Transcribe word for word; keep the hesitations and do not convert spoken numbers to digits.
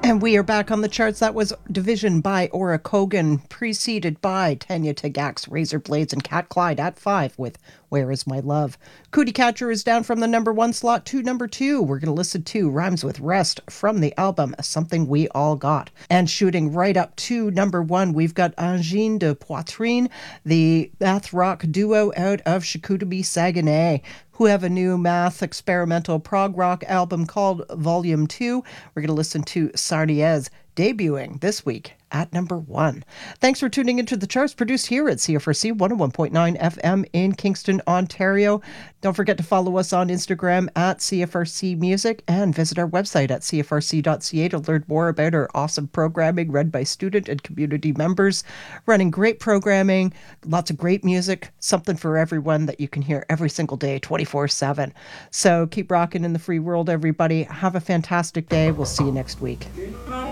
And we are back on the charts. That was Division by Aura Kogan, preceded by Tanya Tagak's Razor Blades and Cat Clyde at five with Where Is My Love. Cootie Catcher is down from the number one slot to number two. We're going to listen to Rhymes with Rest from the album Something We All Got. And shooting right up to number one, we've got Angine de Poitrine, the math rock duo out of Chicoutimi, Saguenay, who have a new math experimental prog rock album called Volume two. We're going to listen to Sarniez, debuting this week at number one. Thanks for tuning into the charts, produced here at C F R C one oh one point nine F M in Kingston, Ontario. Don't forget to follow us on Instagram at C F R C Music and visit our website at c f r c dot c a to learn more about our awesome programming run by student and community members, running great programming, lots of great music, something for everyone that you can hear every single day, twenty-four seven. So keep rocking in the free world, everybody. Have a fantastic day. We'll see you next week.